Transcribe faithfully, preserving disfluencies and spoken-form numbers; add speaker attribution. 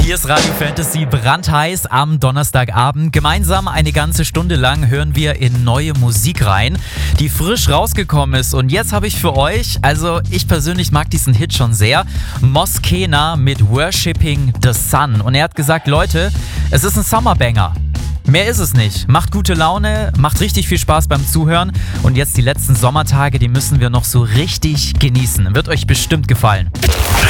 Speaker 1: Hier ist Radio Fantasy brandheiß am Donnerstagabend. Gemeinsam eine ganze Stunde lang hören wir in neue Musik rein, die frisch rausgekommen ist. Und jetzt habe ich für euch, also ich persönlich mag diesen Hit schon sehr, Moskena mit Worshipping the Sun. Und er hat gesagt, Leute, es ist ein Summerbanger. Mehr ist es nicht. Macht gute Laune, macht richtig viel Spaß beim Zuhören. Und jetzt die letzten Sommertage, die müssen wir noch so richtig genießen. Wird euch bestimmt gefallen.